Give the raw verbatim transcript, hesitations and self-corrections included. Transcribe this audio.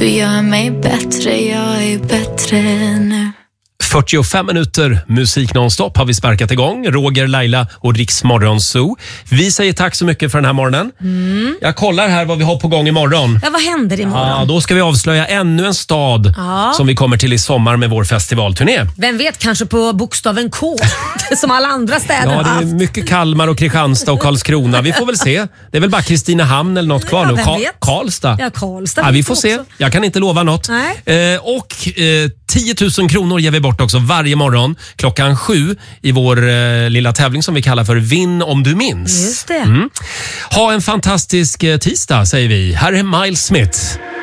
Du gör mig bättre, jag är bättre nu. fyrtiofem minuter musik nonstop har vi sparkat igång. Roger, Laila och Riks Morgonzoo. Vi säger tack så mycket för den här morgonen. Mm. Jag kollar här vad vi har på gång imorgon. Ja, vad händer imorgon? Ja, då ska vi avslöja ännu en stad ja. som vi kommer till i sommar med vår festivalturné. Vem vet, kanske på bokstaven K som alla andra städer Ja, det är haft. mycket Kalmar och Kristianstad och Karlskrona. Vi får väl se. Det är väl bara Kristinehamn eller något kvar ja, nu. Ka- Karlstad. Ja, Karlstad. Ja, vi får se. Jag kan inte lova något. Nej. Eh, och eh, tio tusen kronor ger vi bort också varje morgon klockan sju i vår eh, lilla tävling som vi kallar för Vinn om du minns. Just det. Mm. Ha en fantastisk eh, tisdag säger vi. Här är Miles Smith.